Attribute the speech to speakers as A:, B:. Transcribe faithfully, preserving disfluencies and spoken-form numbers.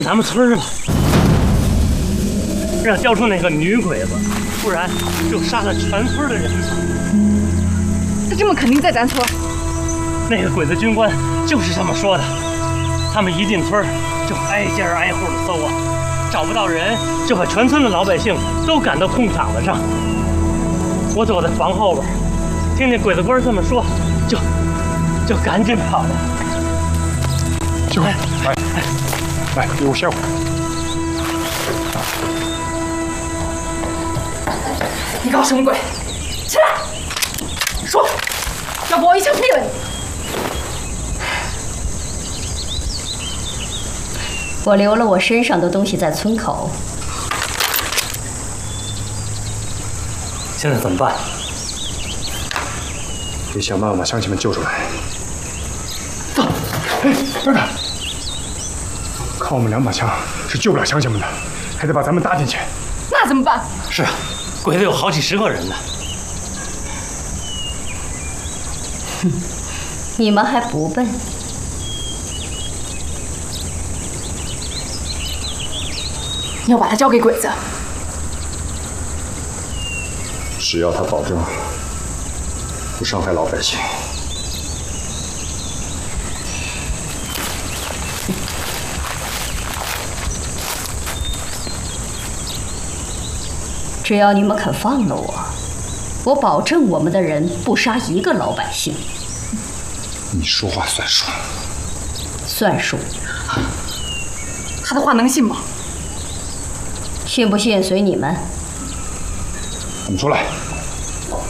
A: 咱们村了，让交出那个女鬼子，不然就杀了全村的人。
B: 他这么肯定在咱村？
A: 那个鬼子军官就是这么说的。他们一进村就挨家挨户的搜啊，找不到人，就把全村的老百姓都赶到空场子上。我躲在房后边，听见鬼子官这么说，就就赶紧跑了。
C: 师傅，来来来，给我歇会儿。
B: 你搞什么鬼？起来！说，要不我一枪毙了你！
D: 我留了我身上的东西在村口。
A: 现在怎么办？
C: 得想办法把乡亲们救出来。走，哎，班长，靠我们两把枪是救不了乡亲们的，还得把咱们搭进去。
B: 那怎么办？
A: 是啊，鬼子有好几十个人呢。
D: 哼，你们还不笨。
B: 你要把他交给鬼子。
C: 只要他保证不伤害老百姓。
D: 只要你们肯放了我，我保证我们的人不杀一个老百姓。
C: 你说话算数。
D: 算数。
B: 他的话能信吗？
D: 信不信随你们。
C: 你们出来。